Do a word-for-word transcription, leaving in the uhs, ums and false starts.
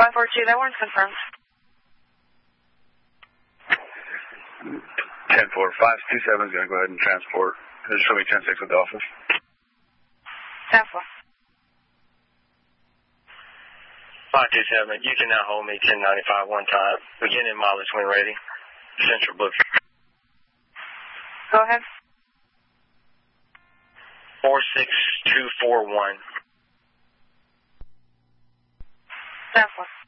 one four two, that one's confirmed. ten four, five two seven is going to go ahead and transport. Just show me ten six with the office. ten four. five two seven, you can now hold me ten ninety-five one time. Beginning mileage when ready. Central book. Go ahead. four six two four one. ten four.